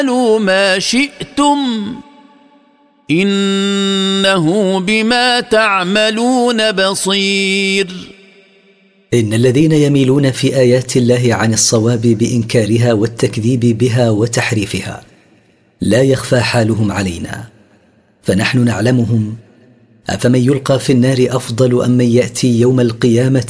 اعملوا ما شئتم إنه بما تعملون بصير. إن الذين يميلون في آيات الله عن الصواب بإنكارها والتكذيب بها وتحريفها لا يخفى حالهم علينا، فنحن نعلمهم. أفمن يلقى في النار أفضل أم من يأتي يوم القيامة